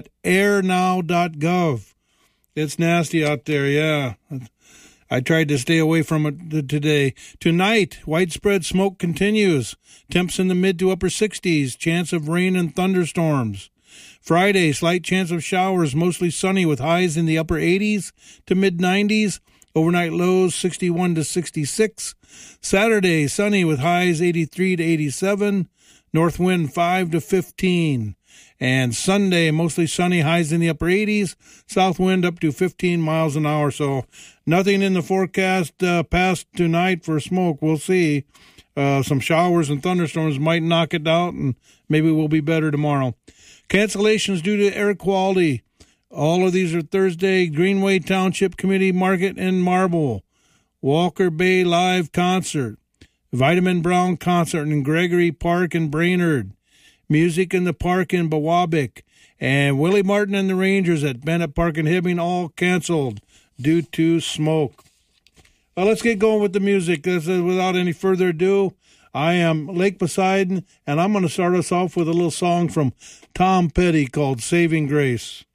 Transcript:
airnow.gov. It's nasty out there, yeah. I tried to stay away from it today. Tonight, widespread smoke continues. Temps in the mid to upper 60s. Chance of rain and thunderstorms. Friday, slight chance of showers, mostly sunny with highs in the upper 80s to mid 90s. Overnight lows 61 to 66. Saturday, sunny with highs 83 to 87. North wind 5 to 15. And Sunday, mostly sunny, highs in the upper 80s, south wind up to 15 miles an hour. So nothing in the forecast past tonight for smoke. We'll see. Some showers and thunderstorms might knock it out, and maybe we'll be better tomorrow. Cancellations due to air quality. All of these are Thursday. Greenway Township Committee Market in Marble. Walker Bay Live Concert. Vitamin Brown Concert in Gregory Park in Brainerd. Music in the Park in Bawabic, and Willie Martin and the Rangers at Bennett Park in Hibbing, all canceled due to smoke. Well, let's get going with the music. Without any further ado, I am Lake Poseidon, and I'm going to start us off with a little song from Tom Petty called Saving Grace.